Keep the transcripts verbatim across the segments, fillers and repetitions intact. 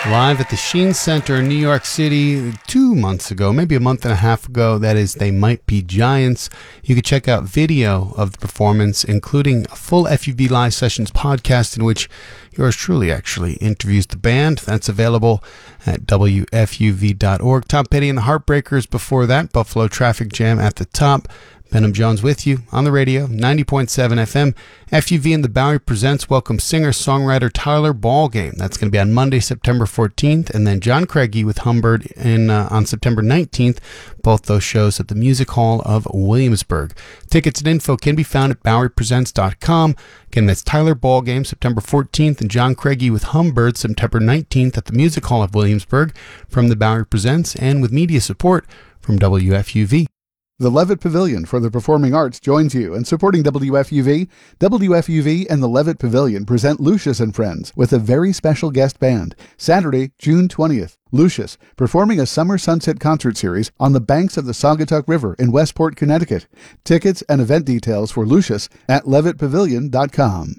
Live at the Sheen Center in New York City two months ago, maybe a month and a half ago. That is, They Might Be Giants. You can check out video of the performance, including a full F U V Live Sessions podcast in which yours truly actually interviews the band. That's available at W F U V dot org. Tom Petty and the Heartbreakers before that. Buffalo Traffic Jam at the top. Benham Jones with you on the radio, ninety point seven F M. F U V and the Bowery Presents welcome singer-songwriter Tyler Ballgame. That's going to be on Monday, September fourteenth, and then John Craigie with Humbird in, uh, on September nineteenth. Both those shows at the Music Hall of Williamsburg. Tickets and info can be found at Bowery Presents dot com. Again, that's Tyler Ballgame, September fourteenth, and John Craigie with Humbird, September nineteenth at the Music Hall of Williamsburg from the Bowery Presents and with media support from W F U V. The Levitt Pavilion for the Performing Arts joins you in supporting W F U V. W F U V and the Levitt Pavilion present Lucius and Friends with a very special guest band. Saturday, June twentieth. Lucius, performing a summer sunset concert series on the banks of the Saugatuck River in Westport, Connecticut. Tickets and event details for Lucius at Levitt Pavilion dot com.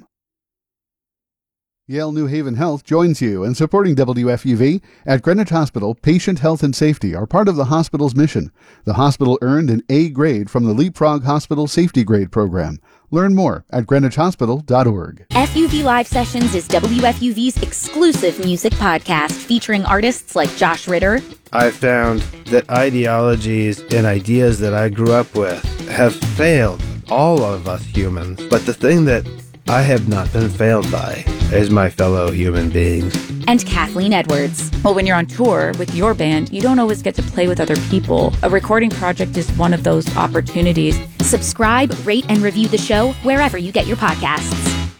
Yale New Haven Health joins you in supporting W F U V. At Greenwich Hospital, patient health and safety are part of the hospital's mission. The hospital earned an A grade from the Leapfrog Hospital Safety Grade Program. Learn more at Greenwich Hospital dot org. F U V Live Sessions is W F U V's exclusive music podcast featuring artists like Josh Ritter. I found that ideologies and ideas that I grew up with have failed all of us humans. But the thing that I have not been failed by is my fellow human beings. And Kathleen Edwards. Well, when you're on tour with your band, you don't always get to play with other people. A recording project is one of those opportunities. Subscribe, rate, and review the show wherever you get your podcasts.